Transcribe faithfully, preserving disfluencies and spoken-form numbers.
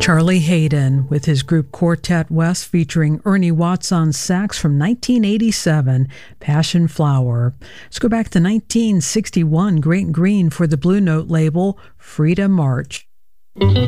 Charlie Haydn with his group Quartet West featuring Ernie Watts on sax from nineteen eighty-seven, Passion Flower. Let's go back to nineteen sixty-one, Great Green for the Blue Note label, Frida March.